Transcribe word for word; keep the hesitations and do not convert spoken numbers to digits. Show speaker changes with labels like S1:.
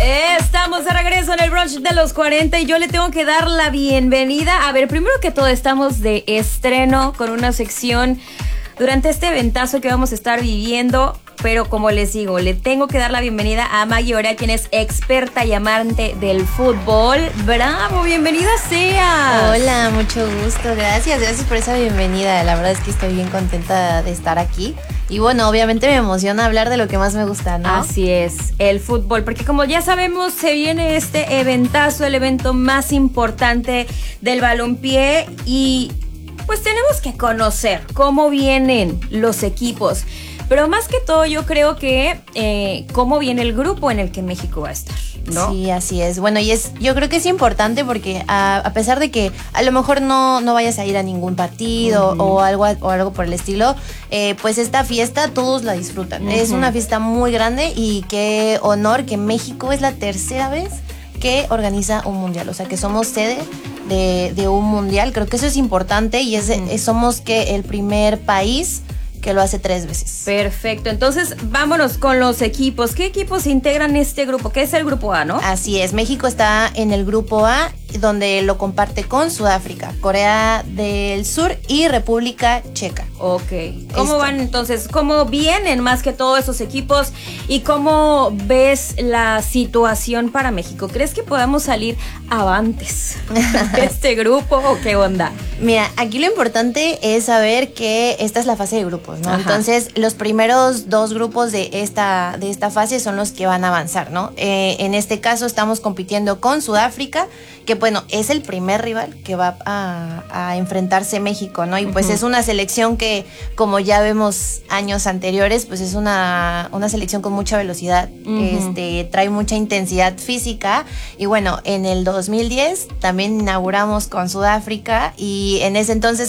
S1: Estamos de regreso en el brunch de los cuarenta y yo le tengo que dar la bienvenida. A ver, primero que todo estamos de estreno con una sección durante este eventazo que vamos a estar viviendo, pero como les digo, le tengo que dar la bienvenida a Maggie Orea, quien es experta y amante del fútbol. ¡Bravo! ¡Bienvenida sea!
S2: Hola, mucho gusto, gracias, gracias por esa bienvenida. La verdad es que estoy bien contenta de estar aquí. Y bueno, obviamente me emociona hablar de lo que más me gusta, ¿no?
S1: Así es, el fútbol, porque como ya sabemos, se viene este eventazo, el evento más importante del balompié y pues tenemos que conocer cómo vienen los equipos. Pero más que todo yo creo que eh, cómo viene el grupo en el que México va a estar, ¿no?
S2: Sí, así es. Bueno, y es, yo creo que es importante porque a, a pesar de que a lo mejor no, no vayas a ir a ningún partido uh-huh. o, algo, o algo por el estilo, eh, pues esta fiesta todos la disfrutan. Uh-huh. Es una fiesta muy grande y qué honor que México es la tercera vez que organiza un mundial. O sea, que somos sede de, de un mundial. Creo que eso es importante y es, uh-huh. es, somos que el primer país que lo hace tres veces.
S1: Perfecto, entonces vámonos con los equipos. ¿Qué equipos integran este grupo? ¿Qué es el grupo A, no?
S2: Así es, México está en el grupo A, donde lo comparte con Sudáfrica, Corea del Sur y República Checa.
S1: Ok, ¿cómo Esto. van entonces? ¿Cómo vienen más que todos esos equipos? ¿Y cómo ves la situación para México? ¿Crees que podamos salir avantes de este grupo o qué onda?
S2: Mira, aquí lo importante es saber que esta es la fase de grupos, ¿no? Ajá. Entonces, los primeros dos grupos de esta, de esta fase son los que van a avanzar, ¿no? Eh, en este caso estamos compitiendo con Sudáfrica, que bueno, es el primer rival que va a, a enfrentarse México, ¿no? Y pues uh-huh. es una selección que, como ya vemos años anteriores, pues es una, una selección con mucha velocidad, uh-huh. este, trae mucha intensidad física. Y bueno, en el dos mil diez también inauguramos con Sudáfrica y en ese entonces